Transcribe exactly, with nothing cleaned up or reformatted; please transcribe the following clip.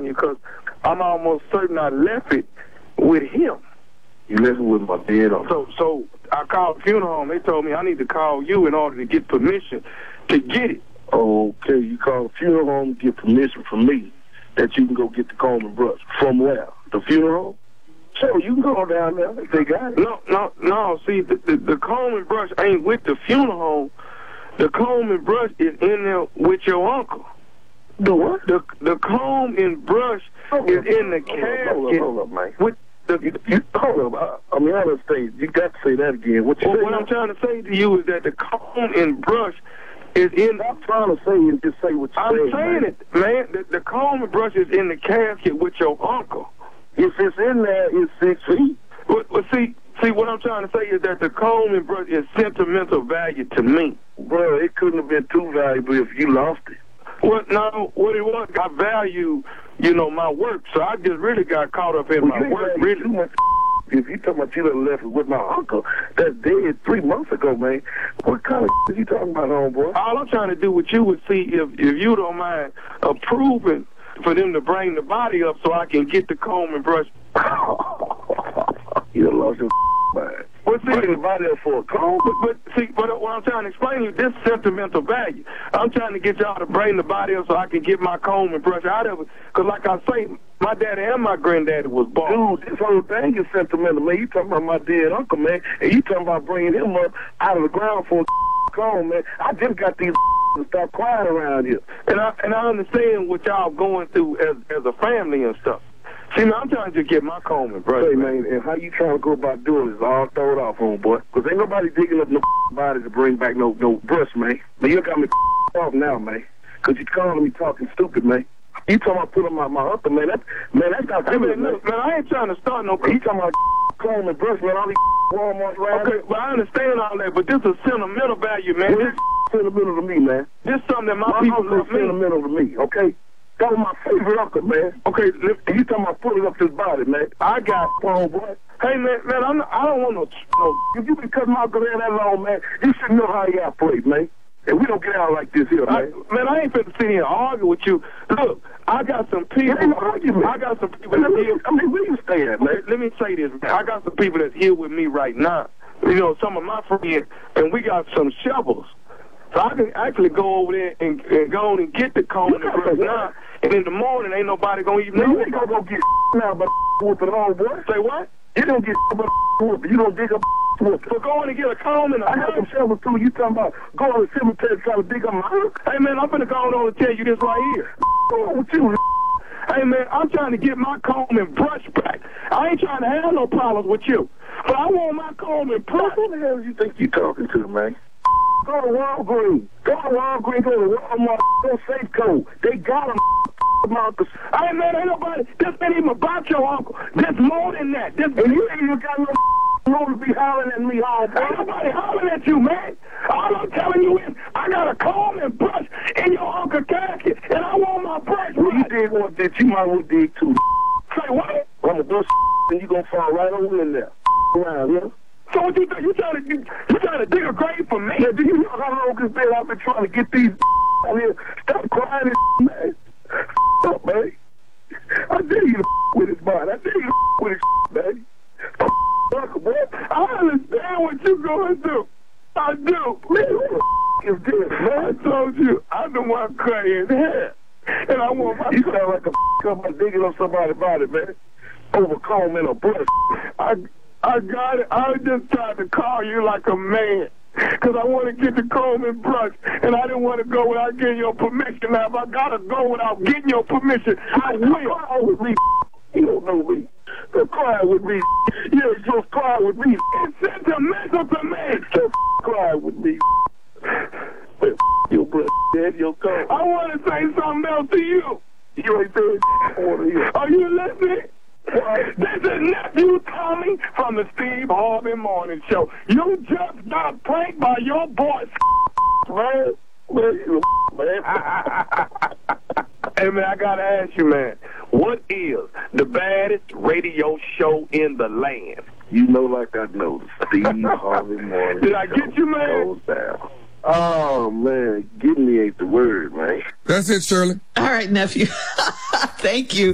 calling you because I'm almost certain I left it with him. You left it with my dead uncle. So, so I called the funeral home. They told me I need to call you in order to get permission to get it. Okay, you call the funeral home to get permission from me that you can go get the comb and brush. From where? The funeral home? So you can go down there if they got it. No, no, no. See, the, the, the comb and brush ain't with the funeral home. The comb and brush is in there with your uncle. The what? The the comb and brush hold is up, in the hold casket. Up, hold up, hold up, man. With the, you, you, hold up. I, I mean, I understand. You got to say that again. What you well, say? What I'm trying to say to you is that the comb and brush is in. I'm trying to say and just say what you're I'm saying, saying man. it, man. The, the comb and brush is in the casket with your uncle. If it's in there, it's six feet. Well, well, see, see, what I'm trying to say is that the comb and brush is sentimental value to me. Bro, it couldn't have been too valuable if you lost it. Well, no, what it was, I value, you know, my work, so I just really got caught up in well, my work, really. Too much if you talking about you done left it with my uncle that's dead three months ago, man, what kind of are you talking about, homeboy? All I'm trying to do with you is see if, if you don't mind approving for them to bring the body up so I can get the comb and brush. You done lost your mind. Well, see, bring the body up for a comb? But, but see, but what I'm trying to explain to you, this sentimental value. I'm trying to get y'all to bring the body up so I can get my comb and brush out of it. Because like I say, my daddy and my granddaddy was bald. Dude, this whole thing is sentimental, man. You talking about my dead uncle, man, and you talking about bringing him up out of the ground for a comb, man. I just got these to stop crying around here. And I and I understand what y'all going through as as a family and stuff. See, man, I'm trying to just get my comb and brush. Hey, man, and how you trying to go about doing this all thrown off, homeboy? Because ain't nobody digging up no body to bring back no no brush, man. Man, you got me off now, man. Because you calling me talking stupid, man. You talking about putting my, my uncle, man. That, man, that's not hey, good, man, man. Look, man, I ain't trying to start no... You talking about comb and brush, man, all these Walmarts around. Okay, but I understand all that, but this is sentimental value, man. Well, this sentimental to me, man. This is something that my, my people uncle love is me. sentimental to me, okay? That was my favorite uncle, man. Okay, and you talking about pulling up his body, man. I got homeboy. Hey, man, man, I'm not, I don't want no, no... If you been cutting my uncle hair that long, man, you should know how he operate, man. And we don't get out like this here, man. I, man, I ain't finna sit here and argue with you. Look, I got some people... Ain't no argument. I got some people that's here... I mean, where you stay at, man? Okay, let me say this, man. I got some people that's here with me right now. You know, some of my friends, and we got some shovels. So I can actually go over there and, and go on and get the comb and brush now. And in the morning, ain't nobody gonna even know. You ain't gonna go get now, but whooping on, boy. Say what? You don't get but whooping. You don't dig up whooping. So go on and get a comb and a I got some shovels too. You talking about going to the cemetery trying to dig up my hook? Hey, man, I'm finna go on and tell you this right here. What's wrong with you? Hey, man, I'm trying to get my comb and brush back. I ain't trying to have no problems with you. But I want my comb and brush. Who the hell do you think you talking to, man? Go to Walgreens. Go to Walgreens. Go to Walmart. Go to Safeco. They got them. Marcus. Hey, man, ain't nobody. This ain't even about your uncle. There's more than that. This, and you ain't even got no no to be hollering at me, homeboy. Ain't nobody hollering at you, man. All I'm telling you is I got a comb and brush in your uncle casket, and I want my brush. Well, right. you dig one that you might well dig too. Say what? I'm gonna do and you gonna fall right over in there. Around here. So what you think? You trying to you, you trying to dig a grave for me? Yeah, do you know how long it's been I've been trying to get these out here? Stop crying, man. Stop, man. I dare you to with his body. I dare you to with his man. Fuck, boy. I understand what you're going through. I do. Man, who the is this, man? I told you, I'm the one crying hair. And I want my... You sound like a somebody digging up somebody's body, man. Over comb in a brush. I, I got it. I just tried to call you like a man. Because I want to get the comb and brush, and I didn't want to go without getting your permission. Now, if I got to go without getting your permission, I will. Cry with me. You don't know me. Don't cry with me. Yeah, just cry with me. It's sentimental to me. Just cry with me. But your blood, dead, your comb. I want to say something else to you. You ain't saying I want to hear. Are you listening? What? This is Nephew Tommy from the Steve Harvey Morning Show. You just got pranked by your boy, man. Man, you man. Hey, man, I got to ask you, man, what is the baddest radio show in the land? You know like I know, the Steve Harvey Morning Did I get you, man? Goes down. Oh, man, getting me ain't the word, man. That's it, Shirley. All right, nephew. Thank you.